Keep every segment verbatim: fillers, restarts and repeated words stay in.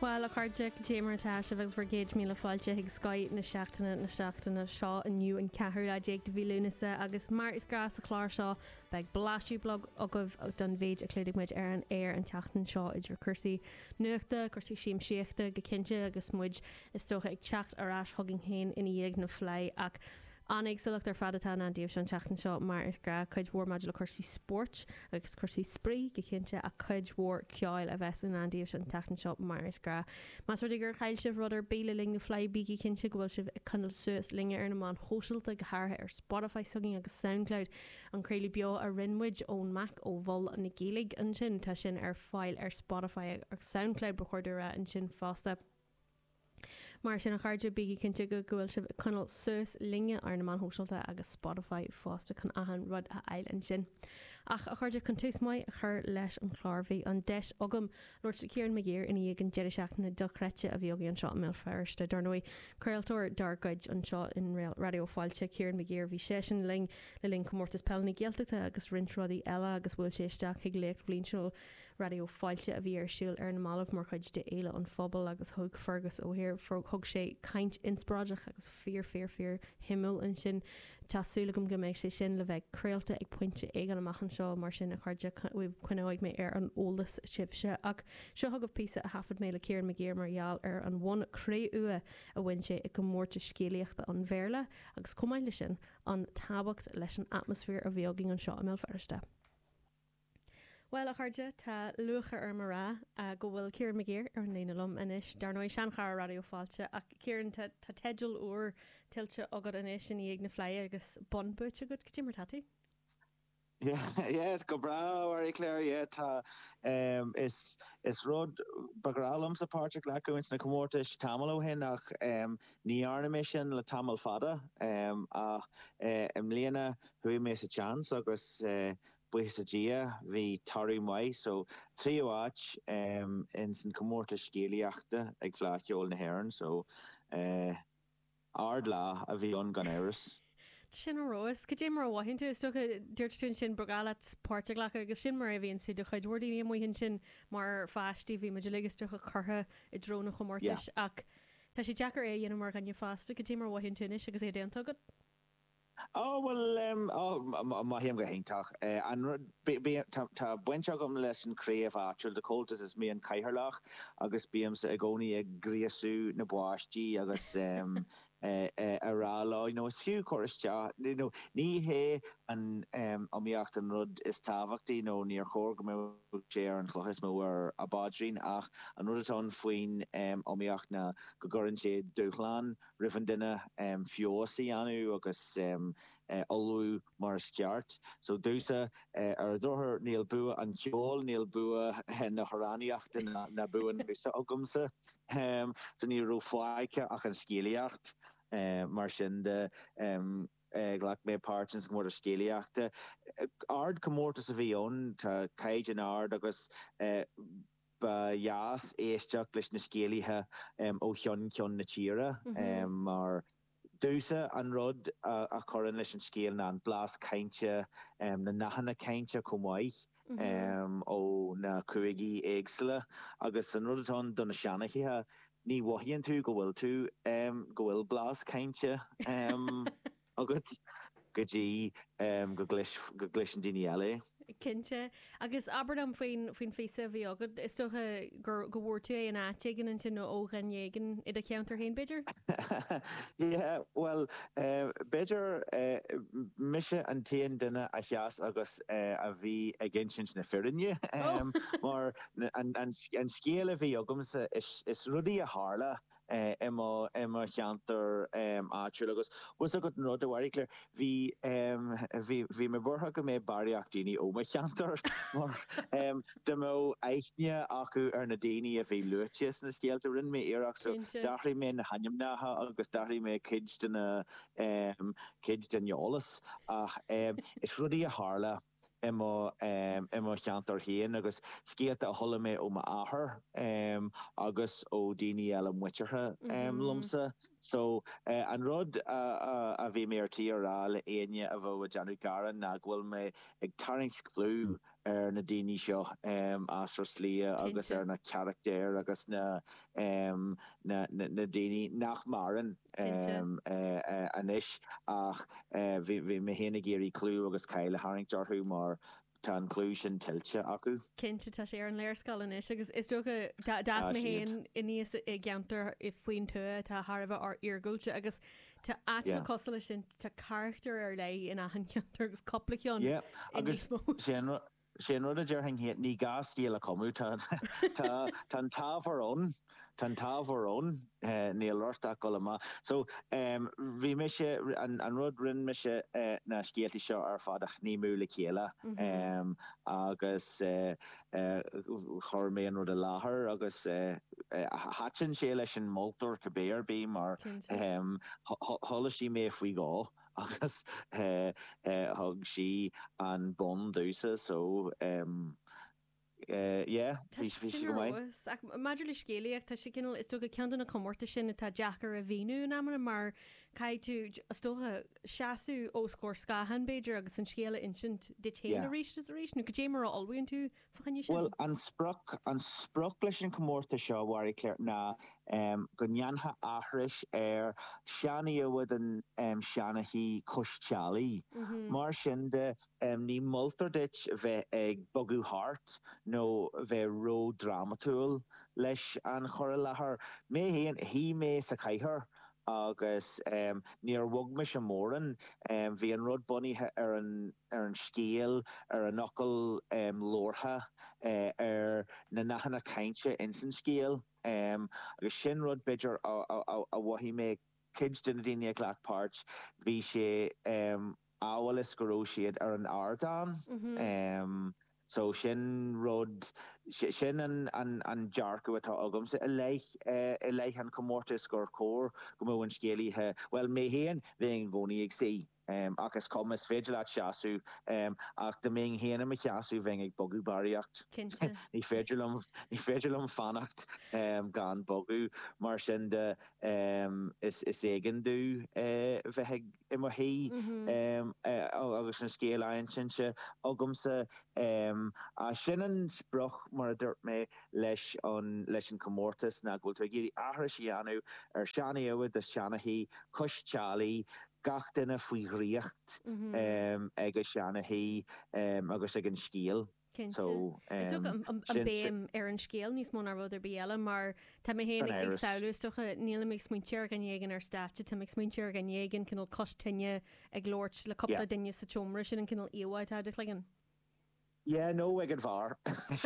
Well a chuide Jamer tá se bheits bhar géad míle fáilte ag Skype na seachtainna na seachtainna seo aniu an cethir a déag de bhí lúnasa agus mar is gras a chláir seo beag blasú blog agah don bhéid a clúdig muid ar an air an teachtain seo idir cursaí nuachta, cursaí siam siachta go cinnte agus muid is socha ag teacht arás thugging hain ina dhéag na flei ach Anig sulach ar fadatá an díobh an teachtain seo mar is gra chuid mhór maidir le chuirsaí sport agus chuirsaí sprí go cinnte a chuid mhór ceáil a bheits an díobh an teachtain seo mar is gra. Mas ruí gur chail sibh rudidir béle ling na flei bíí cinnte go bhfuil sibh canal suas linge ar na man hóisiilta go háirtha ar Spotify suging agus SoundCloud an craola beo a rinmuid ón Mac ó bhol na géalaigh an sin tá sin ar fáil ar Spotify ar SoundCloud bechuirúra an sin fásta. Mar sin a chaide bíí cinnte go gohfuil sibh canal suas linge ar na man hóisiilta agus Spotify fásta chun ahan rud a eil an sin. Ach a chuide chun tús mai a chur leis an chláirmhí an deis agam Lord sa Ciaran McGear ina dhéag an deidir seach na dochrete a bhíogaí an seo mé fearste darnói Creaaltóir dargaid an seo in radioáilte Ciaran McGear bhí sé sin ling le ling commórtas pellna géalteachta agus rintrádí eile agus bhfuil sé isteach ag léach blionseúil radioáilte a bhí ar siúil ar na málamh mar chuid de éile an phobal agus thug Fergus ó hir thug sé caint inspráideach agus fear fear fear himil an sin tásúlagum go méid sé sin le bheith creaalta ag pointe ag an amachchan seo mar sin a chuide chuineáid mé ar an ólas sibse ach seo thugah písa a hafad mé le Ciaran McGear margheall ar an bhain cré ua a bhain sé ag go mórta scéalaíochta an bhéirle agus cumáile sin an tábacht leis an atmosfér a bheogaí an seo a mé fearste. Well a chuide tá lucha ar marrá a go bhfuil Ciaran McGear ar néanalum inis darnóid seanchar radioáilte ach Ciaran tá teideal úr tiltte agad inis in dhéag na fleie agus bonbúte go go mar tatí? Yeah, yeah, go bra ar Claire, yeah, tá um, is is rud bagrálum sa páirteach le goins na comórtais tamil ó hen ach um, ní arna sin le tamil fada um, a uh, im léana hui mé sa chance agus uh, buis a dia hí tarí mai so trí áit um, in san comórtais scéalaíochta ag flaiciol na hhéireann so uh, ard lá a bhí an gan éiris. Sin rois go dé mar bhain tú sto dúirtún sin brogalat páirte lecha agus sin mar a bhíonn si do chuidúirí mó hin sin mar fáistí bhí meidir legus tucha chutha i dróna chomórtais ach tá sé Jackar é dhéanam mar gan fásta go dé mar bhain túnis agus é déanta agad? Oh well um oh ma him go hintach uh, an tá buinte gom leis an créamh áil de coltas is mé an caiharlach agus bíam sa agóní ag gríasú na buáistí agus um Uh, uh, ará you know is fiú choiriste you know ní hé an um amíocht an rud is táhachttaí nó níor chóir go mé sé an chluchas mó ar a badrín ach an rudatá faoin um amíocht na go gorann sé dúchláán rifan duine um fiosí anú agus um uh, olú mar steart so dúsa uh, ar dúthir níl bua an ceol níl bua uh, na choráníocht na, na buan sa agumsa um so ní ro fáice ach an scéalaíocht Uh, mar sin de um, uh, ghlach mé páirtins mór a scéalaíochta. Ard comórtas a bhíon tá caid an ard agus uh, ba jaas éisteach leis na scéalaithe um, ó cheann ceann na tíre mm-hmm. um, mar dúsa an rud uh, a chorann leis an scéal na an blas cainte um, na nachanna cainte cumáid mm-hmm. um, ó na cuaigí éagsile agus an rudatá donna seanachithe ní wahíonn tú go bhfuil tú um, go bhfuil blas cainte um, agus go dtí um, go glis an daoine eile. Cinnte agus aberdam faoin faoin fésa bhí agad is tócha go bhór tú é an átegan an sin nó ógan dhégan iad a ceantar haon beidir? Yeah, well uh, beidir uh, mise an taon duine a cheas agus uh, a bhí a ginsin na firinne um, oh. mar an, an, an scéal a bhí agamsa is, is rudí a hála uh, imá imá cheantar um, áitiúil agus was a go an rud a bhharí Claire bhí um, bhí me bortha go mé bariach daoine ó cheantar mar um, de mó eichne acu ar na daine a bhí luúteas na scéalta rinn mé iarach so darí mé na hanimnatha agus darí mé kid denna um, kid den jólas ach um, is rudí a hála imá um, imá cheantar héan agus scéalta a thola mé ó ma áthair um, agus ó daine eile muitirthe um, mm-hmm. lumsa so uh, an rud uh, uh, a bhí mé artí ará le aine a bh a Janú Garan na ghfuil mé ag tarings clú ar na daoine seo um, as ro slia agus ar na character agus na um, na, na, na daoine nach maran um, uh, uh, anis ach uh, vi, vi me héna géirí clú agus Kyle Haring Jarhu mar tá an clú sin tiltte acu. Cinnte tá sé ar an léirscáil is agus is dócha das me héin iníos i gceantar i faoin tú tá Harbh ar iargúilte agus tá atá cosla sin tá charachtar ar lei in a an ceantar agus coplación. Yeah, agus sin sin rud a dearthing héad ní gas cíal a comú tá tá an tábharón tan tábharón níl orta golama. So um, bhí me se an, an rud rinn me se uh, na scéaltaí seo ar fadach ní múla chéile mm-hmm. um, agus uh, uh, chur mé an rud a láthair agus uh, uh, hatin sé leis an moltar cabbéir bí mar um, tholas sí mé faoi gá. agus uh, uh, hug si an bon dúsa so um, uh, yeah Maidir le scéalaíocht tá si cinnal is tóga cean na comórta sin tá deachar a bhíú ná mar cai tú tócha seaú ó scór scahan beidir agus an scéala insint de téna rééis a rééis nu go dé mar alhainn tú fachan sin. Well an spruch an spruch leis an comórta seo war clear na um, go neantha áthris ar seanaíhd an um, seanahí costealaí mm-hmm. mar sin de um, ní moltar dit bheith ag bogu hart nó bheith ró dramatúil leis an chora láthair mé héan hí mé sa caiithir agus um, níor bhog me sem móran um, bhí an rud bunithe ar an ar an scéal ar an knuckle um, lórtha uh, ar na nachanna cainte in san scéal um, agus sin rud beidir a, a, a, a bhahí mé kids duna daine ag leat páirt bhí sé um, áhfuil is goró siad ar an ardán mm-hmm. um, so sin rud sin an an an jarco atá agam sa leich uh, leich an comórtas gur cór go mó an scéalaithe well mé héan bhí gcónaí ag sí um, agus com is féidir leat seaasú um, ach de mé héana me cheasú bhí ag bogu baríocht ní féidirlumm ní féidirlumm fannacht um, gan bogu mar sin de um, is is éigen dú uh, bheith imar hí um, uh, agus an scéal aon sin se agamsa um, a sin an spruch mar a dúirt mé leis an leis an comórtas na ghfuil tú géirí ahra síanú ar seanaíhd a seanahí costealaí gach duine faoi riocht mm-hmm. um, agus seanahí um, agus ag an scéal. So, um, an béim ar an scéal níos mó ar ruidir béile mar tá mé héana ag saoústocha níla mé smuintear gan éigen ar státe tá mé smuintear gan éigen cinnal costainne ag glóirt le coppla yeah. duine sa tomra sin an cinnal íháid a legan. Yeah, no ag an bhar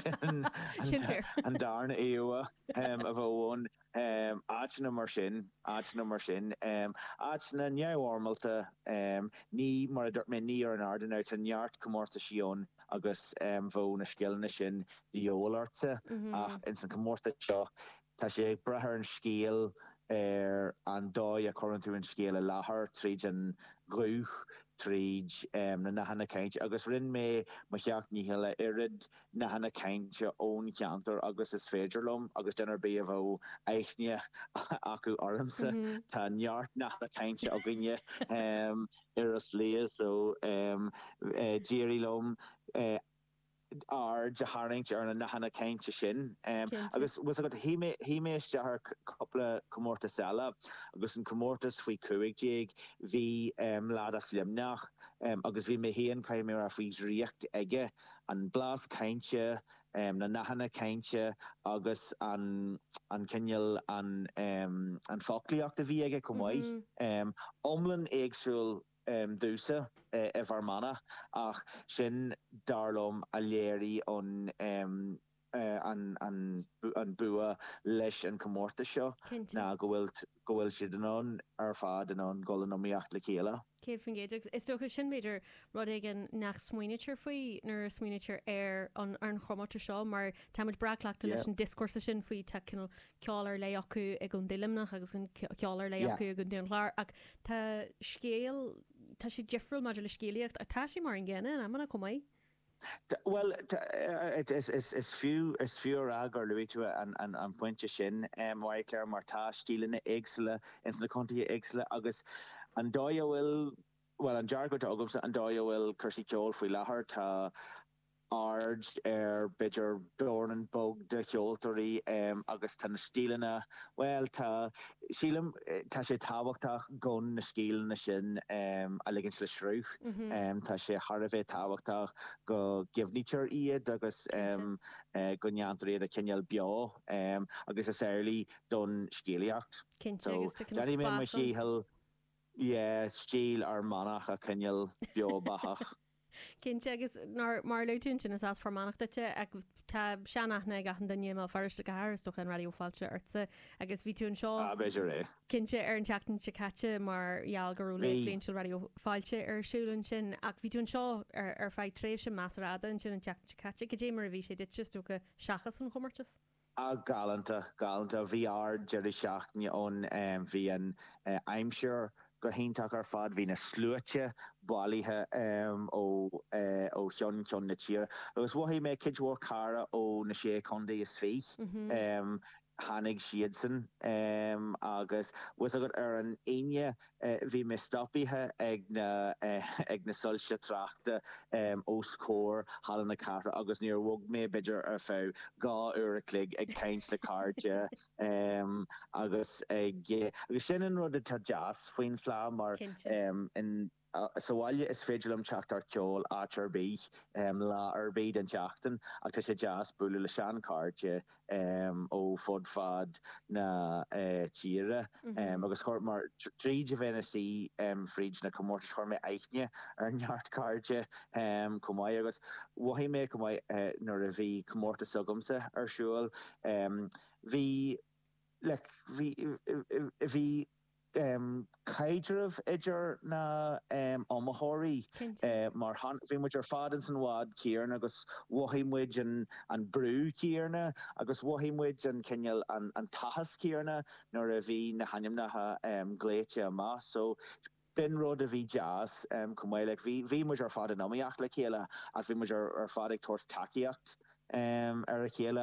an darna éha um, a bhón um, áitna mar sin áitna mar sin um, áitna neamhharmalta um, ní mar a dúirt mé ní ar an ardan out an neart comórta sión agus um, bhó na scéalna sin dheolairte mm-hmm. ach in san comórta seo tá sé ag brethir an scéal ar an dóid a chorann tú an scéal a láthair tríd an gluch tríd um, na nachanna cainte agus rinn mé mar cheach ní heile irid nachanna cainte ón cheantar agus is féidirlumm agus denar bé a bh éithne acu ormsa mm-hmm. tá neart nachanna cainte a gine um, ar as léas so um, uh, Jerry Lom uh, ar de haring ar na nachanna cainte sin um, agus was got hí híméis de haar coppla comórta sala agus an comórtas faoi cuaigéig hí um, ládas limnach um, agus bhí mé héan caiim mé a faoi riocht aige an blas cainte um, na nachanna cainte agus an an cinneal an um, an folclíocht a bhí aige cumáid mm-hmm. um, omlan éagsúil Um, dúsa uh, e bharmana ach sin darlum a léirí an um, uh, an an an bua leis an comórta seo na go bhfuil go bhfuil siad an ar fad an an golannomíocht le chéile. Céad fan géad is tócha sin beidir rud igen nach smuoinetir faoi nar smuoinetir ar an an chomórta seo mar táid braclaachta leis an discursa sin faoi te cinnal ceálar le acu ag an dilimnach agus an ceálar le acu ag an déan chláir ach tá scéal tá sé difriúil maidir le scéalaíocht a tá sé mar an gceanna an amana cumáid. Well, it is is is few is few ag or Louis to an an an pointje sin um why Claire Marta stílenne éagsle in na conti éagsle agus an dóia will well an jargo to agumsa an dóia will cursi ceol faoi láthair tá ard er bidger dornan bog de Choltery um, agus tan stílena well tá sílam tá sé táhachtach gon na scíl na sin um, a ligin le srúch mm-hmm. um, tá sé harvé táhachtach go gifnítir iad agus um, uh, go neantriad a cinneal bio um, agus is early don scíliacht so Danny me ma síhel yeah stíl ar manach a cinneal bio bachach Cinnte agus mar le tún sin is as formánachtaite ag tá seanachna gahan daine má fariste gar so an radioáilte arsa agus ví tún seo Cinnte ar an teachtain se catte marheal goú le léontil radioáilte arsúlann sin ach ví tún seo ar ar feid tréh sin measarada an sin an teachtain catte go dé mar a bhí sé dit just go seachas an chumartas. A galanta galanta V R Jerry seachne ón hí an aimimseir go héntaach ar fad hí na slúte ballíthe um, ó uh, ó Sean Sean na tír. Agus bhhí mé kidhór cara ó na sé condé is fé. Mm-hmm. Um, Hannig siadsan um, agus was agad ar an aine uh, bhí me stopíthe ag na uh, ag na sulse trachta um, ó scór hallan na cara agus níor bhog mé beidir ar fá gá uair a clig ag caint le cardide um, agus ag agus sin an rud atá jazz faoin flá mar um, in Uh, so while is féidirlumm teacht ar ceol áit ar bí um, lá ar bíd an teachtain ach tá sé jazz buúla le sean cardide um, ó fod fad na uh, tíre mm-hmm. um, agus chuir mar tríd a bhena sí um, fríd na commórt chuir mé eichne ar neart cardide um, cumáid agus bhhí mé cumáid uh, nuair a bhí commórta sugamsa arsúil um, bhí like, bhí bhí Um, Caidirh idir na um, omahóí uh, mar bhí muid ar fadan san bhád cíarna agus bhhaimmuid an, an brú cíarna agus bhhaimmuid an cinneal an, an tahas cíarna nuair a bhí na haimnatha um, gléite amach so bin rud a bhí jazz um, cumáile bhí bhí muid ar fad an amíocht le chéile ach bhí muid ar, ar fad ag tuairt takeíocht um, ar a chéile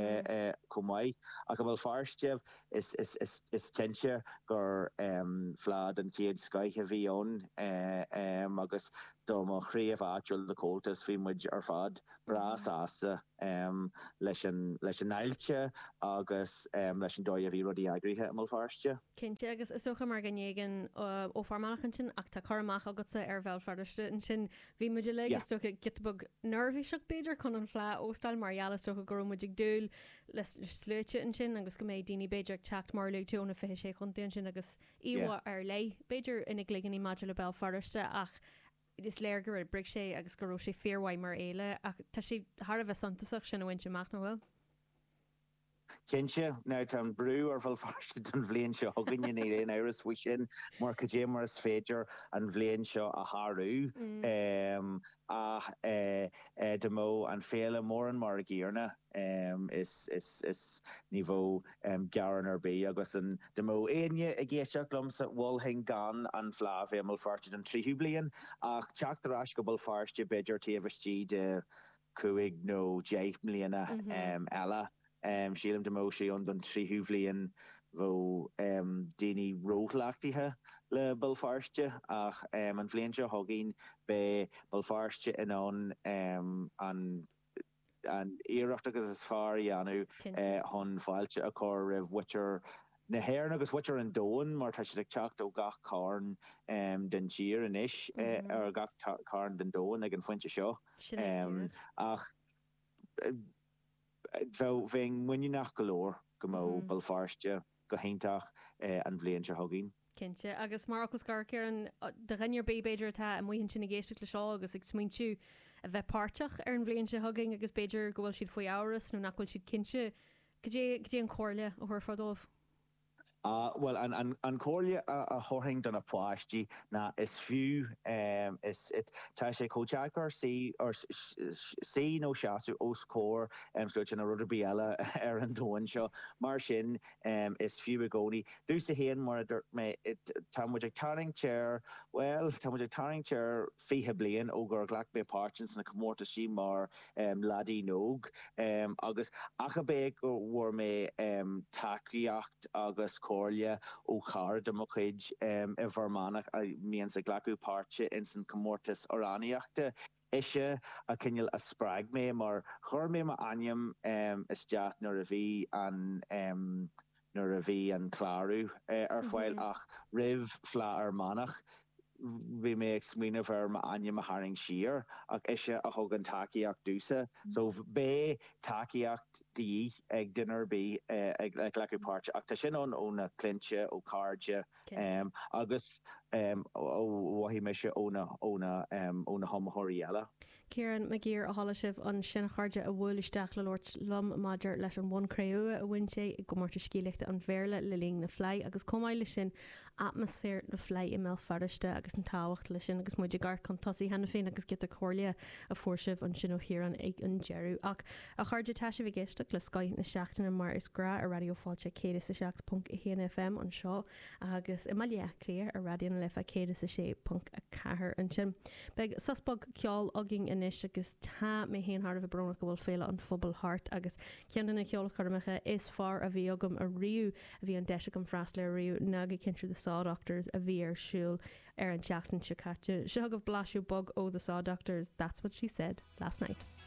cumáid a go bhfuil farsteh is is is is tense gur um, flád an céad scaithe bhí ón uh, um, agus dom a chríomh áitiúil de cótas bhí muid ar fad brás ása um, leis an leis an ailte agus um, leis an dóid a bhí rudí agríthe am farste. Cinnte agus is socha mar gnéigen ó formánach sin ach tá choramach agatsa ar bhil fardaiste an sin bhí muidir le sto gitbug nervhí seach beidir chun an flá óstal marheala sto go gurú muidig dúil leis slúte an sin agus go méid daoine beidir techt mar le túna fé sé chun daon sin agus íha ar lei beidir ina gligan í maidir le bell fardaiste ach is léirgur a brig sé agus goró sé fearhaid mar éile ach tá sé Har bheith santaach sin a bhaint amach nó bhfuil. Cinnte ná an brú ar bhfuil farste an bhléonn seo thugann in éon áras bhui sin mar go dé mar is féidir an bhléonn seo a Harú um, a uh, uh, de mó an féle mór an mar gíarna um, is is is nívó um, garan ar bé agus an de mó aine a ggéisteach lomsa bhil hen gan an flá bhé mal farste an tríú blian ach teachtarrás go bhfuil farste beidir taobhtí de cuaig nó déich mbliana um, eile. Um, sílam de mó sé an don tríú bblion bhó um, daoine róthlaachtaithe le balfarste ach um, an bhléonn seo thugainn be balfarste in an um, an an éireacht agus is fearr anú chun fáilte a chur raibh witir na hhéir agus witir an dóin mar tá sé ag teacht ó gach carn um, den tír in isis mm-hmm. uh, ar gach carn den dóin ag an foiinte seo um, ach uh, bhí muine nach golóir go mó balfarste go héintach an bblion se thugainn. Cinnte agus mar agus gar cearan de rinnear bébéidir tá a muhinn sin géiste le seo agus ag smuintú a bheith páirteach ar an bblion se thugainn agus beidir go bhfuil siad faoi áras nó nachhfuil siad cinse go dé an cóirle ó thuir fadómh. Uh, well an an an cóirle a thorthing don a pláistí na is fiú um, is it tá sé cóteachar sí or sí nó seaú ó scór um, so sin a rud bí eile ar an dóin seo mar sin um, is fiú a gcónaí dús a héan mar mé tá muid ag tarring chair well tá muid ag tarring chair fihe blian ó gur ghlach bé páirtins na commórta sí mar um, ladí nóg um, agus acha bé go bhfuair mé um, takeíocht agus cóirle ó chard am chuid um, i bharmánach a mian sa glacu páirte in san comórtas oráníochta. Ishe a cinil a sppraag mé mar chur mé ma aim um, is death nuair a bhí an um, nuair a bhí an chláú uh, ar fáil ach rih flá ar manach. Bhí mé ag smíanamh ar ma aim a haring siar ach isise a thugan takeíocht dúsa. So bé takeíocht dí ag dunar bí uh, ag lecu páirte ach tá sin ón óna clinse ó cardide um, agus um, ó bhhí me se óna óna um, óna homthirí eile. Kieran me géir a hála sibh an sin chuide a bhfuilisteach le Lord lom maidir leis an bhain créú a bhain sé i go mórtar scíliachta an bhéirle le ling na phleith agus comáile sin atmosfér na phleith i mé fariste agus an táhacht lei sin agus muidir gar chu tosaí hena féin agus get a cóirlia a fórsibh an sin ó hiran ag an jeú ach a chuide teise bh géisteach le Skype na seachtainna mar is gra a radioáilte cé sa seach punt i héana F M an seo agus i maiile léir a radioan lefa cé sa sé punt a cethir an sin. Beg suspag ceáil agin inis agus tá mé héanthar a brona go bhfuil féile an fphobal hart agus ceanan na ceola chuirmecha is far a bhí agam a riú a bhí an deise go freis le riú nag cintre the Saw Doctors a bhí ar siúil ar an teachtain se caite. Se agah blaisiú bog ó the Saw Doctors, that's what she said last night.